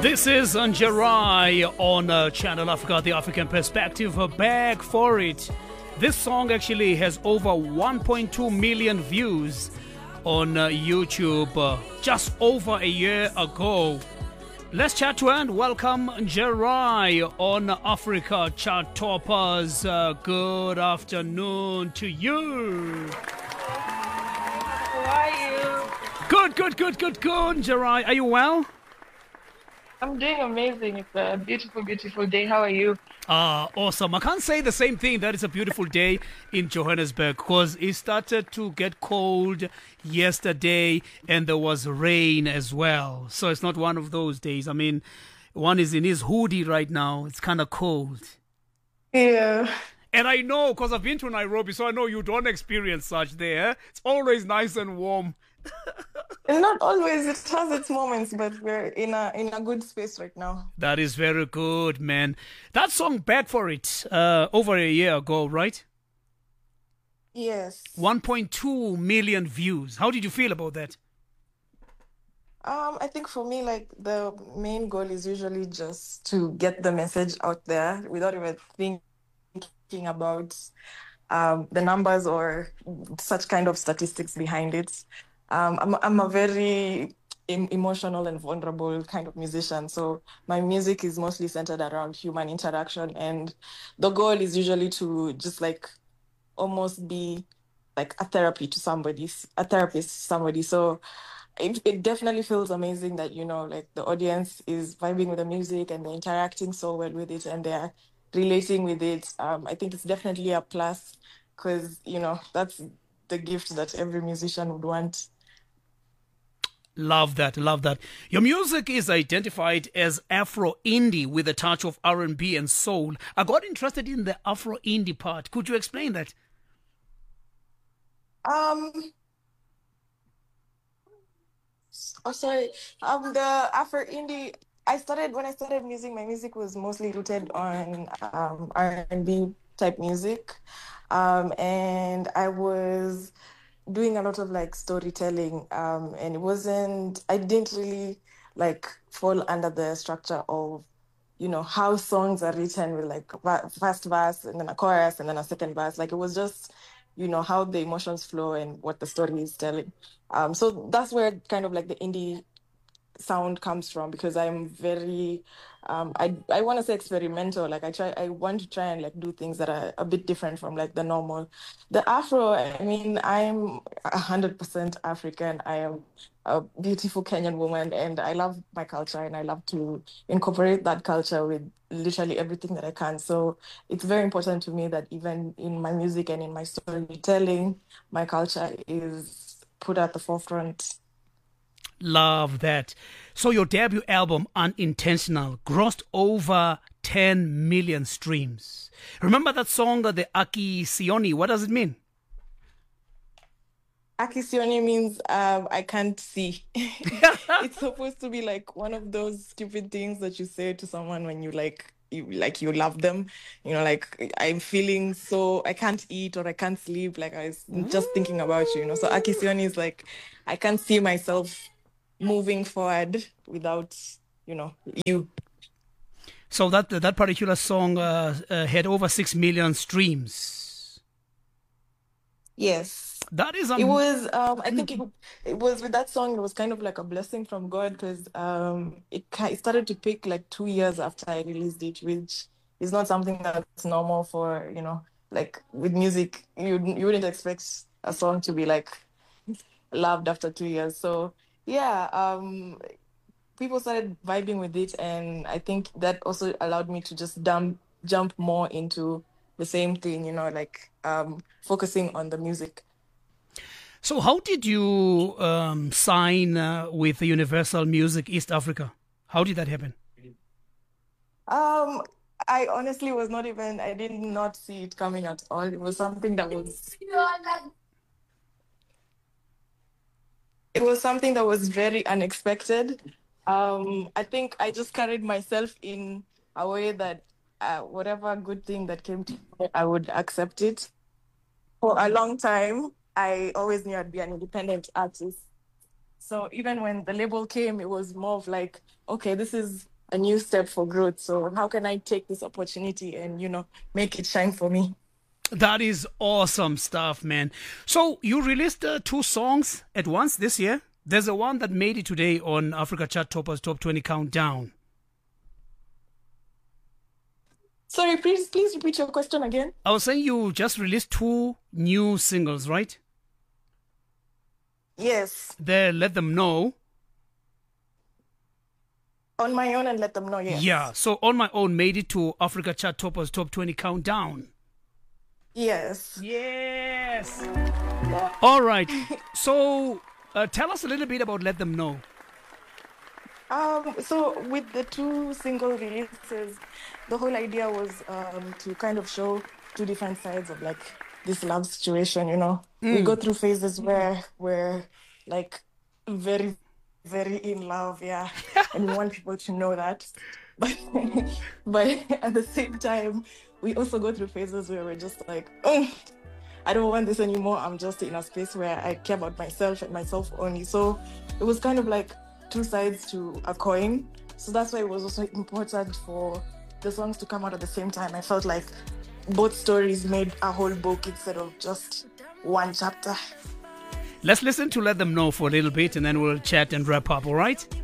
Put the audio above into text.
This is Njerai on Channel Africa, the African Perspective. Back for it. This song actually has over 1.2 million views on YouTube just over a year ago. Let's chat to and welcome Njerai on Africa Chart Toppers. Good afternoon to you. How are you? Good, Njerai. Are you well? I'm doing amazing. It's a beautiful, beautiful day. How are you? Awesome. I can't say the same thing that it's a beautiful day in Johannesburg because it started to get cold yesterday and there was rain as well. So it's not one of those days. I mean, one is in his hoodie right now. It's kind of cold. Yeah. And I know because I've been to Nairobi, so I know you don't experience such there. It's always nice and warm. It's not always. It has its moments, but we're in a good space right now. That is very good, man. That song, Back for It, over a year ago, right? Yes. 1.2 million views. How did you feel about that? I think for me, like the main goal is usually just to get the message out there without even thinking about the numbers or such kind of statistics behind it. I'm a very emotional and vulnerable kind of musician, so my music is mostly centered around human interaction, and the goal is usually to just like almost be like a therapist to somebody. So it definitely feels amazing that, like the audience is vibing with the music and they're interacting so well with it and they're relating with it. I think it's definitely a plus because, that's the gift that every musician would want. Love that. Your music is identified as Afro indie with a touch of R&B and soul. I got interested in the Afro indie part. Could you explain that? Um, sorry. The Afro indie. When I started music, my music was mostly rooted on R&B type music, and I was doing a lot of like storytelling, and I didn't really like fall under the structure of how songs are written with like first verse and then a chorus and then a second verse. Like it was just how the emotions flow and what the story is telling. So that's where kind of like the indie sound comes from, because I'm very I want to say experimental. Like I want to try and like do things that are a bit different from like the normal. The Afro, I mean, I'm 100% African. I am a beautiful Kenyan woman and I love my culture and I love to incorporate that culture with literally everything that I can. So it's very important to me that even in my music and in my storytelling, my culture is put at the forefront. Love that. So your debut album, Unintentional, grossed over 10 million streams. Remember that song, the Aki Sioni? What does it mean? Akisioni means I can't see. It's supposed to be like one of those stupid things that you say to someone when you love them. Like I'm feeling so I can't eat or I can't sleep. Like I was just thinking about you. So Akisioni is like I can't see myself moving forward without you. So that particular song had over 6 million streams. Yes. That is It was, I think it was with that song, it was kind of like a blessing from God because it started to pick like 2 years after I released it, which is not something that's normal for, like with music, you wouldn't expect a song to be like loved after 2 years. So yeah, people started vibing with it, and I think that also allowed me to just jump more into the same thing, like focusing on the music. So how did you sign with Universal Music East Africa? How did that happen? I honestly I did not see it coming at all. It was something that was very unexpected. I think I just carried myself in a way that whatever good thing that came to me, I would accept it. For a long time, I always knew I'd be an independent artist. So even when the label came, it was more of like, okay, this is a new step for growth. So how can I take this opportunity and, make it shine for me? That is awesome stuff, man. So you released two songs at once this year. There's a one that made it today on Africa Chart Toppers Top 20 Countdown. Sorry, please repeat your question again. I was saying you just released two new singles, right? Yes. There, Let Them Know. On My Own and Let Them Know, yes. Yeah, so On My Own made it to Africa Chart Toppers Top 20 Countdown. Yes. Yes. All right. So tell us a little bit about Let Them Know. So with the two single releases, the whole idea was to kind of show two different sides of like this love situation, We go through phases where we're like very, very in love, yeah. And we want people to know that. But at the same time, we also go through phases where we're just like, I don't want this anymore. I'm just in a space where I care about myself and myself only. So it was kind of like two sides to a coin. So that's why it was also important for the songs to come out at the same time. I felt like both stories made a whole book instead of just one chapter. Let's listen to Let Them Know for a little bit and then we'll chat and wrap up, all right?